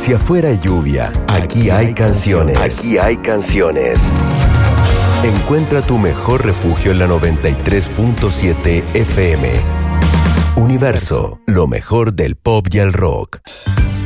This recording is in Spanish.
Si afuera hay lluvia, aquí hay canciones. Aquí hay canciones. Encuentra tu mejor refugio en la 93.7 FM. Universo, lo mejor del pop y el rock.